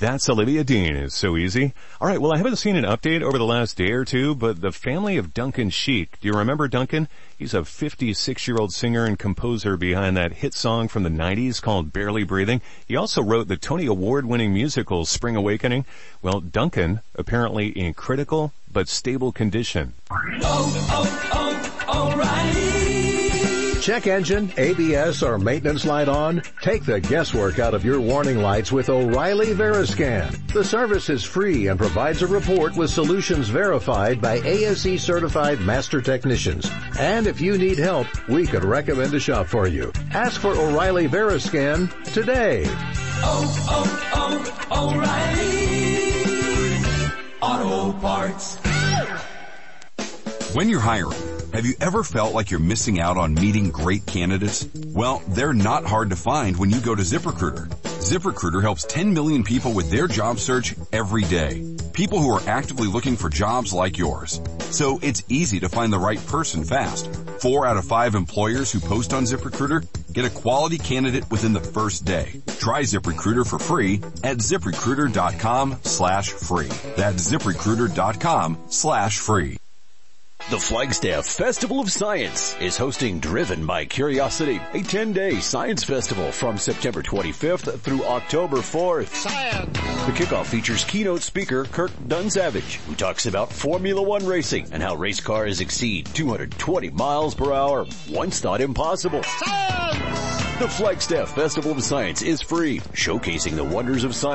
That's Olivia Dean. It's so easy. All right, well, I haven't seen an update over the last day or two, but the family of Duncan Sheik. Do you remember Duncan? He's a 56-year-old singer and composer behind that hit song from the 90s called Barely Breathing. He also wrote the Tony Award-winning musical Spring Awakening. Well, Duncan, apparently in critical but stable condition. O'Reilly. Check engine, ABS, or maintenance light on? Take the guesswork out of your warning lights with O'Reilly Veriscan. The service is free and provides a report with solutions verified by ASE certified master technicians. And if you need help, we could recommend a shop for you. Ask for O'Reilly Veriscan today. O'Reilly Auto Parts. When you're hiring, have you ever felt like you're missing out on meeting great candidates? Well, they're not hard to find when you go to ZipRecruiter. ZipRecruiter helps 10 million people with their job search every day. People who are actively looking for jobs like yours. So it's easy to find the right person fast. 4 out of 5 employers who post on ZipRecruiter get a quality candidate within the first day. Try ZipRecruiter for free at ZipRecruiter.com/free. That's ZipRecruiter.com/free. The Flagstaff Festival of Science is hosting Driven by Curiosity, a 10-day science festival from September 25th through October 4th. Science! The kickoff features keynote speaker Kirk Dunsavage, who talks about Formula One racing and how race cars exceed 220 miles per hour, once thought impossible. Science! The Flagstaff Festival of Science is free, showcasing the wonders of science